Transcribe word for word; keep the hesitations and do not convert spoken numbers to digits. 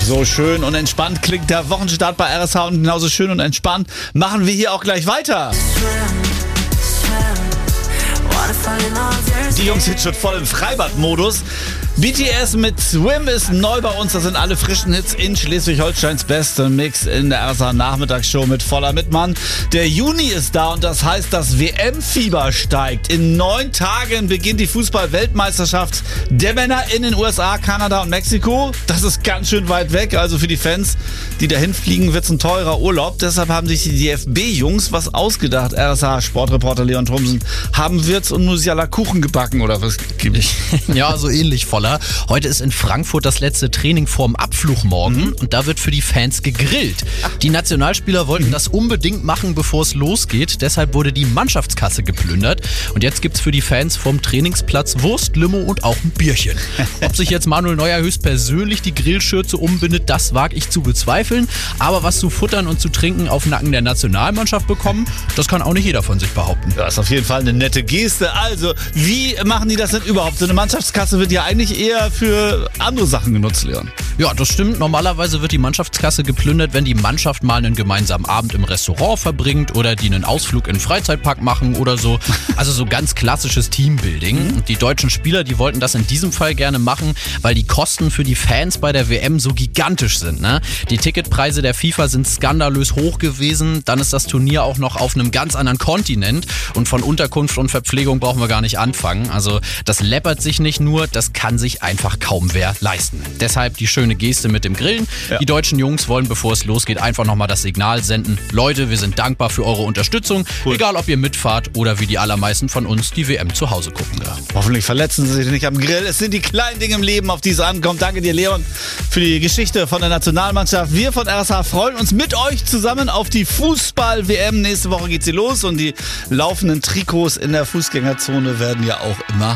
So schön und entspannt klingt der Wochenstart bei R S H und genauso schön und entspannt machen wir hier auch gleich weiter. Die Jungs sind schon voll im Freibad-Modus. B T S mit Swim ist neu bei uns. Das sind alle frischen Hits in Schleswig-Holsteins beste Mix in der R S H-Nachmittagsshow mit voller Mitmann. Der Juni ist da und das heißt, das W M-Fieber steigt. In neun Tagen beginnt die Fußball-Weltmeisterschaft der Männer in den U S A, Kanada und Mexiko. Das ist ganz schön weit weg. Also für die Fans, die dahin fliegen, wird es ein teurer Urlaub. Deshalb haben sich die D F B-Jungs was ausgedacht. R S H-Sportreporter Leon Thomsen. Haben Wirts und Musiala Kuchen gebacken oder was gibt es? Ja, so ähnlich voller. Heute ist in Frankfurt das letzte Training vorm Abflug morgen mhm. und da wird für die Fans gegrillt. Die Nationalspieler wollten mhm. das unbedingt machen, bevor es losgeht. Deshalb wurde die Mannschaftskasse geplündert. Und jetzt gibt's für die Fans vom Trainingsplatz Wurst, Limo und auch ein Bierchen. Ob sich jetzt Manuel Neuer höchstpersönlich die Grillschürze umbindet, das wage ich zu bezweifeln. Aber was zu futtern und zu trinken auf Nacken der Nationalmannschaft bekommen, das kann auch nicht jeder von sich behaupten. Das ist auf jeden Fall eine nette Geste. Also, wie machen die das denn überhaupt? So eine Mannschaftskasse wird ja eigentlich eher für andere Sachen genutzt, Leon. Ja, das stimmt. Normalerweise wird die Mannschaftskasse geplündert, wenn die Mannschaft mal einen gemeinsamen Abend im Restaurant verbringt oder die einen Ausflug in den Freizeitpark machen oder so. Also so ganz klassisches Teambuilding. Und die deutschen Spieler, die wollten das in diesem Fall gerne machen, weil die Kosten für die Fans bei der W M so gigantisch sind. Ne? Die Ticketpreise der FIFA sind skandalös hoch gewesen. Dann ist das Turnier auch noch auf einem ganz anderen Kontinent. Und von Unterkunft und Verpflegung brauchen wir gar nicht anfangen. Also das läppert sich nicht nur, das kann sich einfach kaum wer leisten. Deshalb die schöne Geste mit dem Grillen. Ja. Die deutschen Jungs wollen, bevor es losgeht, einfach nochmal das Signal senden. Leute, wir sind dankbar für eure Unterstützung. Cool. Egal, ob ihr mitfahrt oder wie die allermeisten von uns die W M zu Hause gucken. Ja. Hoffentlich verletzen sie sich nicht am Grill. Es sind die kleinen Dinge im Leben, auf die es ankommt. Danke dir, Leon, für die Geschichte von der Nationalmannschaft. Wir von R S H freuen uns mit euch zusammen auf die Fußball-W M. Nächste Woche geht sie los und die laufenden Trikots in der Fußgängerzone werden ja auch immer